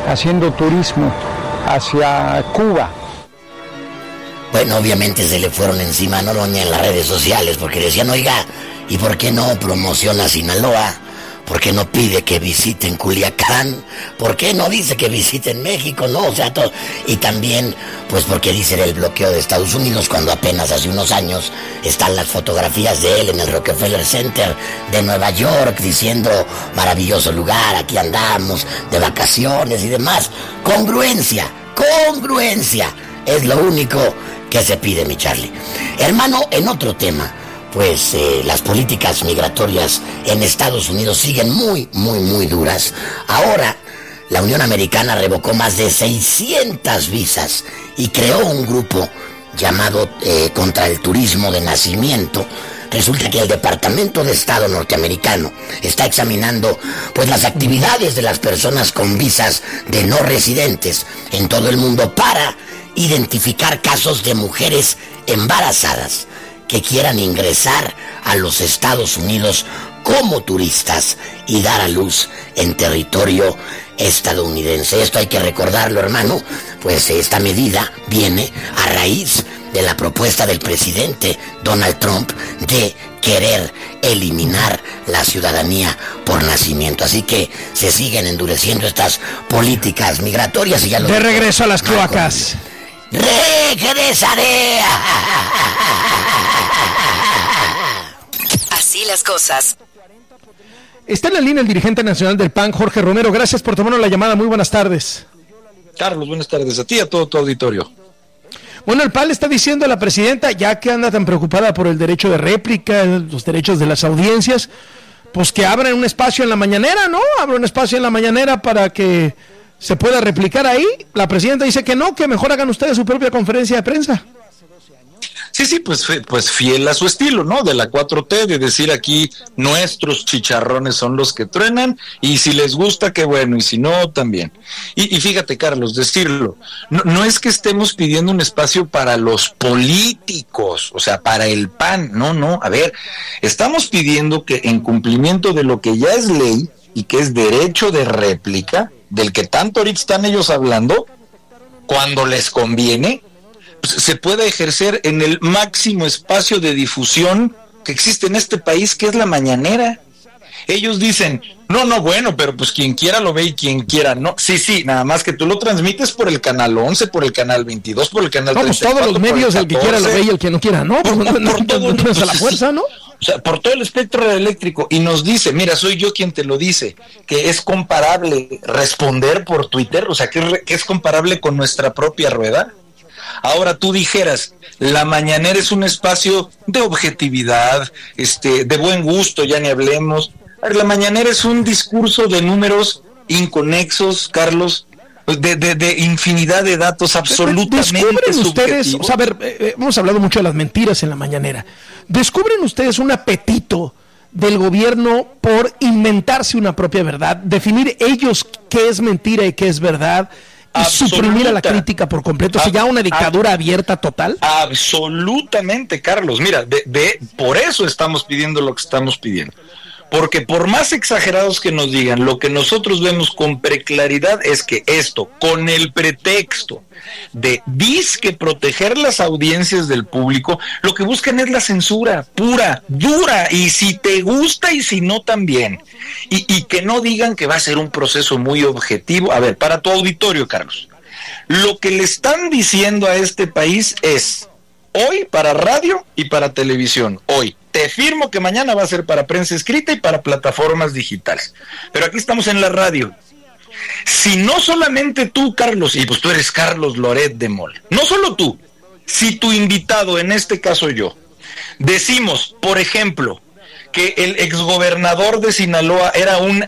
haciendo turismo hacia Cuba. Bueno, obviamente se le fueron encima a Noroña en las redes sociales porque decían, oiga, ¿y por qué no promociona Sinaloa? ¿Por qué no pide que visiten Culiacán? ¿Por qué no dice que visiten México? No, o sea, todo. Y también, pues porque dice el bloqueo de Estados Unidos cuando apenas hace unos años están las fotografías de él en el Rockefeller Center de Nueva York diciendo, maravilloso lugar, aquí andamos, de vacaciones y demás. Congruencia es lo único que se pide, mi Charlie. Hermano, en otro tema, pues las políticas migratorias en Estados Unidos siguen muy duras. Ahora, la Unión Americana revocó más de 600 visas y creó un grupo llamado contra el turismo de nacimiento. Resulta que el Departamento de Estado norteamericano está examinando pues las actividades de las personas con visas de no residentes en todo el mundo para identificar casos de mujeres embarazadas que quieran ingresar a los Estados Unidos como turistas y dar a luz en territorio estadounidense. Esto hay que recordarlo, hermano, pues esta medida viene a raíz de la propuesta del presidente Donald Trump de querer eliminar la ciudadanía por nacimiento. Así que se siguen endureciendo estas políticas migratorias y ya lo... De regreso a las cloacas. ¡Regresaré! Así las cosas. Está en la línea el dirigente nacional del PAN, Jorge Romero. Gracias por tomarnos la llamada. Muy buenas tardes. Carlos, buenas tardes a ti y a todo tu auditorio. Bueno, el PAN le está diciendo a la presidenta, ya que anda tan preocupada por el derecho de réplica, los derechos de las audiencias, pues que abran un espacio en la mañanera, ¿no? Abra un espacio en la mañanera para que se pueda replicar ahí. La presidenta dice que no, que mejor hagan ustedes su propia conferencia de prensa. Sí, pues fiel a su estilo, ¿no? De la 4T, de decir aquí nuestros chicharrones son los que truenan, y si les gusta, qué bueno, y si no, también. Y fíjate, Carlos, decirlo, no es que estemos pidiendo un espacio para los políticos, o sea, para el PAN, no, a ver, estamos pidiendo que en cumplimiento de lo que ya es ley, y que es derecho de réplica, del que tanto ahorita están ellos hablando, cuando les conviene, se puede ejercer en el máximo espacio de difusión que existe en este país, que es la mañanera. Ellos dicen, no, bueno, pero pues quien quiera lo ve y quien quiera no. Sí, nada más que tú lo transmites por el canal 11, por el canal 22, por el canal 34. Pues todos los medios, el que quiera lo ve y el que no quiera no. Por todo, no a la fuerza, ¿no? O sea, por todo el espectro eléctrico. Y nos dice, mira, soy yo quien te lo dice, que es comparable responder por Twitter, o sea, que es comparable con nuestra propia rueda. Ahora tú dijeras, la mañanera es un espacio de objetividad, de buen gusto, ya ni hablemos. A ver, la mañanera es un discurso de números inconexos, Carlos, de infinidad de datos absolutamente ¿Descubren ustedes, subjetivos? o sea, a ver, hemos hablado mucho de las mentiras en la mañanera, ¿descubren ustedes un apetito del gobierno por inventarse una propia verdad, definir ellos qué es mentira y qué es verdad, y suprimir a la crítica por completo? ¿Se ya una dictadura abierta total? Absolutamente, Carlos. Mira, por eso estamos pidiendo lo que estamos pidiendo. Porque por más exagerados que nos digan, lo que nosotros vemos con preclaridad es que esto, con el pretexto de disque proteger las audiencias del público, lo que buscan es la censura pura, dura, y si te gusta y si no también. Y que no digan que va a ser un proceso muy objetivo. A ver, para tu auditorio, Carlos, lo que le están diciendo a este país es, hoy para radio y para televisión, hoy. Te firmo que mañana va a ser para prensa escrita y para plataformas digitales. Pero aquí estamos en la radio. Si no solamente tú, Carlos, y pues tú eres Carlos Loret de Mola, no solo tú, si tu invitado, en este caso yo, decimos, por ejemplo, que el exgobernador de Sinaloa era un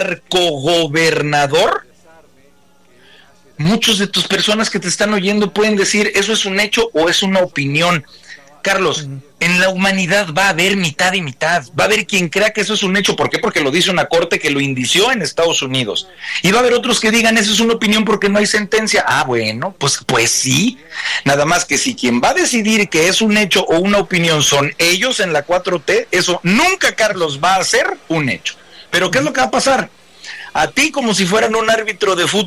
narcogobernador, muchos de tus personas que te están oyendo pueden decir, eso es un hecho o es una opinión. Carlos, en la humanidad va a haber mitad y mitad. Va a haber quien crea que eso es un hecho. ¿Por qué? Porque lo dice una corte que lo indició en Estados Unidos. Y va a haber otros que digan, eso es una opinión porque no hay sentencia. Ah, bueno, pues sí. Nada más que si quien va a decidir que es un hecho o una opinión son ellos en la 4T, eso nunca, Carlos, va a ser un hecho. Pero ¿qué es lo que va a pasar? A ti, como si fueran un árbitro de fútbol,